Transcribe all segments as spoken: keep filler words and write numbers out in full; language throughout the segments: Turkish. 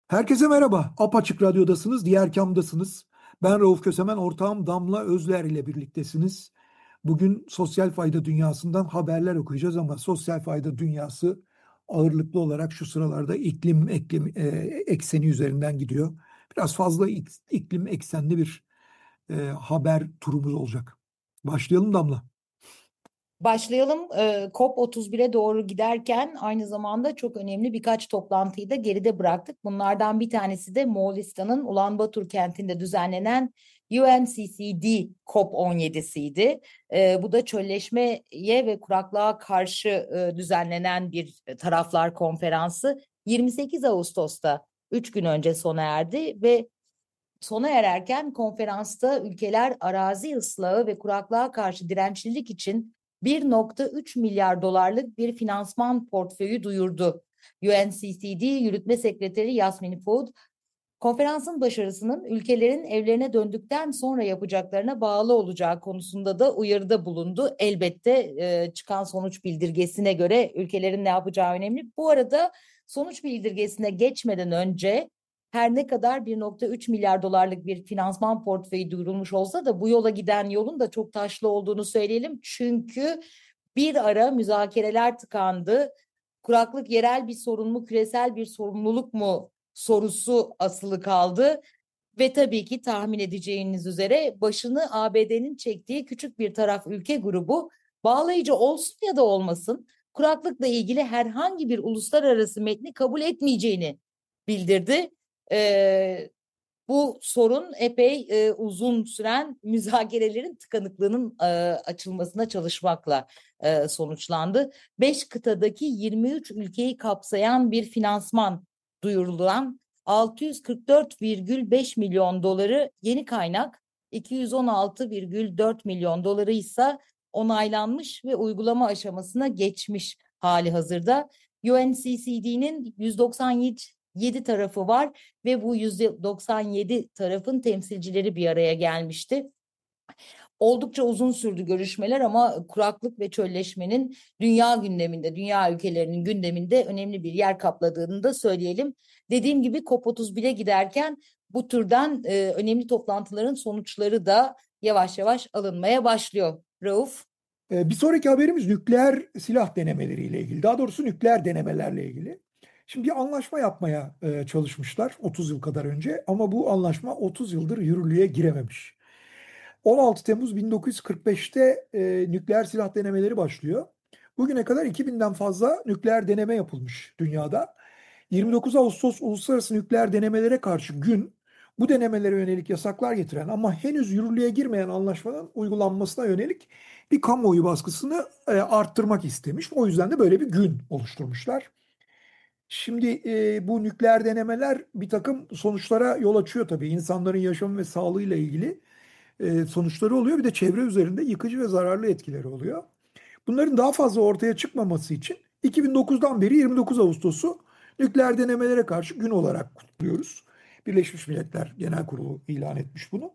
Herkese merhaba. Apaçık Radyo'dasınız, diğer kamdasınız. Ben Rauf Kösemen, ortağım Damla Özler ile birliktesiniz. Bugün sosyal fayda dünyasından haberler okuyacağız ama sosyal fayda dünyası ağırlıklı olarak şu sıralarda iklim, iklim e, ekseni üzerinden gidiyor. Biraz fazla ik- iklim eksenli bir e, haber turumuz olacak. Başlayalım Damla. Başlayalım. Ee, COP otuz bire doğru giderken aynı zamanda çok önemli birkaç toplantıyı da geride bıraktık. Bunlardan bir tanesi de Moğolistan'ın Ulanbator kentinde düzenlenen U N C C D COP on yedisiydi. Ee, bu da çölleşmeye ve kuraklığa karşı e, düzenlenen bir taraflar konferansı. yirmi sekiz Ağustos'ta üç gün önce sona erdi ve sona ererken konferansta ülkeler arazi ıslahı ve kuraklığa karşı dirençlilik için bir nokta üç milyar dolarlık bir finansman portföyü duyurdu. U N C C D Yürütme Sekreteri Yasmin Food, konferansın başarısının ülkelerin evlerine döndükten sonra yapacaklarına bağlı olacağı konusunda da uyarıda bulundu. Elbette e, çıkan sonuç bildirgesine göre ülkelerin ne yapacağı önemli. Bu arada sonuç bildirgesine geçmeden önce her ne kadar bir nokta üç milyar dolarlık bir finansman portföyü duyurulmuş olsa da bu yola giden yolun da çok taşlı olduğunu söyleyelim. Çünkü bir ara müzakereler tıkandı. Kuraklık yerel bir sorun mu, küresel bir sorumluluk mu sorusu asılı kaldı. Ve tabii ki tahmin edeceğiniz üzere başını A B D'nin çektiği küçük bir taraf ülke grubu bağlayıcı olsun ya da olmasın kuraklıkla ilgili herhangi bir uluslararası metni kabul etmeyeceğini bildirdi. Ee, Bu sorun epey e, uzun süren müzakerelerin tıkanıklığının e, açılmasına çalışmakla e, sonuçlandı. Beş kıtadaki yirmi üç ülkeyi kapsayan bir finansman duyurulan altı yüz kırk dört virgül beş milyon doları yeni kaynak, iki yüz on altı virgül dört milyon doları ise onaylanmış ve uygulama aşamasına geçmiş hali hazırda. U N C C D'nin yüz doksan yedi tarafı var ve bu yüz doksan yedi tarafın temsilcileri bir araya gelmişti. Oldukça uzun sürdü görüşmeler ama kuraklık ve çölleşmenin dünya gündeminde, dünya ülkelerinin gündeminde önemli bir yer kapladığını da söyleyelim. Dediğim gibi COP otuz bire giderken bu türden e, önemli toplantıların sonuçları da yavaş yavaş alınmaya başlıyor. Rauf. E, bir sonraki haberimiz nükleer silah denemeleriyle ilgili. Daha doğrusu nükleer denemelerle ilgili. Şimdi bir anlaşma yapmaya e, çalışmışlar otuz yıl kadar önce ama bu anlaşma otuz yıldır yürürlüğe girememiş. on altı Temmuz bin dokuz yüz kırk beşte e, nükleer silah denemeleri başlıyor. Bugüne kadar iki binden fazla nükleer deneme yapılmış dünyada. yirmi dokuz Ağustos Uluslararası Nükleer Denemelere Karşı Gün bu denemelere yönelik yasaklar getiren ama henüz yürürlüğe girmeyen anlaşmanın uygulanmasına yönelik bir kamuoyu baskısını e, arttırmak istemiş. O yüzden de böyle bir gün oluşturmuşlar. Şimdi e, bu nükleer denemeler bir takım sonuçlara yol açıyor tabii. İnsanların yaşamı ve sağlığıyla ilgili e, sonuçları oluyor. Bir de çevre üzerinde yıkıcı ve zararlı etkileri oluyor. Bunların daha fazla ortaya çıkmaması için iki bin dokuzdan beri yirmi dokuz Ağustos'u nükleer denemelere karşı gün olarak kutluyoruz. Birleşmiş Milletler Genel Kurulu ilan etmiş bunu.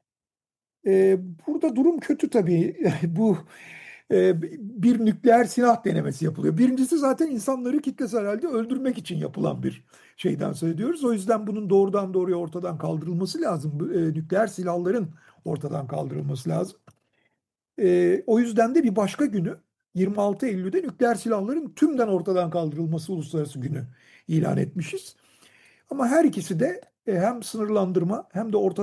Ee, burada durum kötü tabii. Bu e, bir nükleer silah denemesi yapılıyor. Birincisi zaten insanları kitlesel halde öldürmek için yapılan bir şeyden söz ediyoruz. O yüzden bunun doğrudan doğruya ortadan kaldırılması lazım. Bu, e, nükleer silahların ortadan kaldırılması lazım. E, o yüzden de bir başka günü yirmi altı Eylül'de nükleer silahların tümden ortadan kaldırılması uluslararası günü ilan etmişiz. Ama her ikisi de e, hem sınırlandırma hem de ortadan